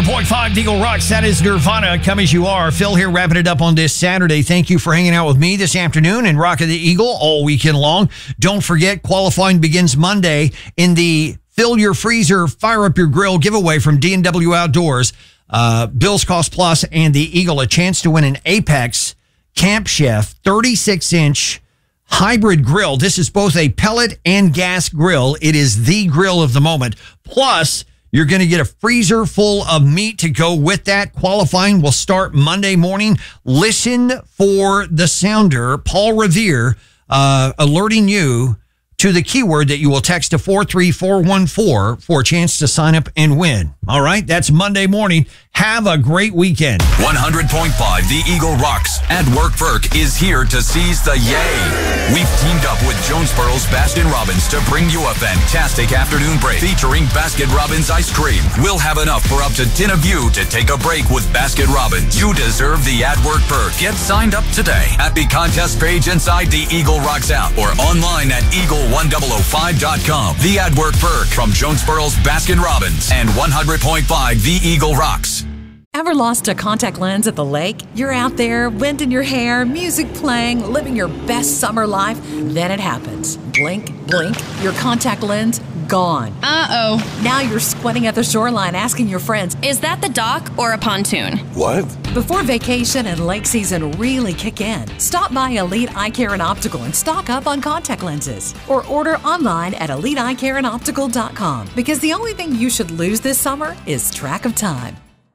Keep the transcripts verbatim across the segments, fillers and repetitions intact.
hundred point five Eagle Rocks. That is Nirvana. Come as you are. Phil here, wrapping it up on this Saturday. Thank you for hanging out with me this afternoon and rocking the Eagle all weekend long. Don't forget, qualifying begins Monday in the Fill Your Freezer, Fire Up Your Grill giveaway from D and W Outdoors. Uh, Bill's Cost Plus and the Eagle, a chance to win an Apex Camp Chef thirty-six inch hybrid grill. This is both a pellet and gas grill. It is the grill of the moment. Plus, you're going to get a freezer full of meat to go with that. Qualifying will start Monday morning. Listen for the sounder, Paul Revere, uh, alerting you to the keyword that you will text to four three four one four for a chance to sign up and win. All right, that's Monday morning. Have a great weekend. one hundred point five The Eagle Rocks. At Work Perk is here to seize the yay. We've teamed up with Jonesboro's Baskin Robbins to bring you a fantastic afternoon break featuring Baskin Robbins ice cream. We'll have enough for up to ten of you to take a break with Baskin Robbins. You deserve the At Work Perk. Get signed up today at the contest page inside the Eagle Rocks app or online at eagle one thousand five dot com. The At Work Perk from Jonesboro's Baskin Robbins and one hundred point five The Eagle Rocks. Ever lost a contact lens at the lake? You're out there, wind in your hair, music playing, living your best summer life. Then it happens. Blink, blink, your contact lens gone. Uh-oh. Now you're squatting at the shoreline asking your friends, is that the dock or a pontoon? What? Before vacation and lake season really kick in, stop by Elite Eye Care and Optical and stock up on contact lenses. Or order online at elite eye care and optical dot com. Because the only thing you should lose this summer is track of time.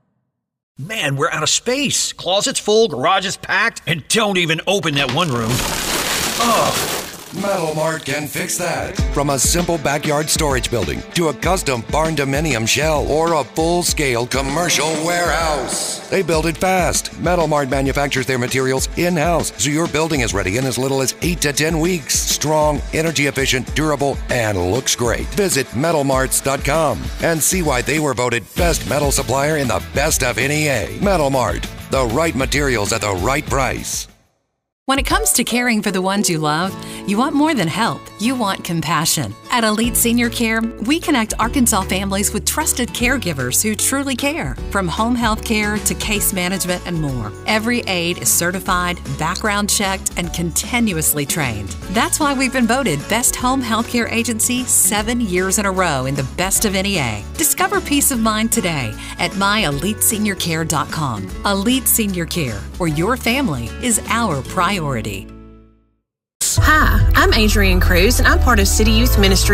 Man, we're out of space. Closet's full, garage is packed, and don't even open that one room. Ugh. Metal Mart can fix that. From a simple backyard storage building to a custom barn dominium shell or a full-scale commercial warehouse, they build it fast. Metal Mart manufactures their materials in-house, so your building is ready in as little as eight to ten weeks. Strong, energy efficient, durable, and looks great. Visit metal marts dot com and see why they were voted best metal supplier in the best of N E A. Metal Mart, the right materials at the right price. When it comes to caring for the ones you love, you want more than help. You want compassion. At Elite Senior Care, we connect Arkansas families with trusted caregivers who truly care. From home health care to case management and more. Every aide is certified, background checked, and continuously trained. That's why we've been voted Best Home Healthcare Agency seven years in a row in the Best of N E A. Discover peace of mind today at my elite senior care dot com. Elite Senior Care, where your family is our priority. Hi, I'm Adrienne Cruz, and I'm part of City Youth Ministry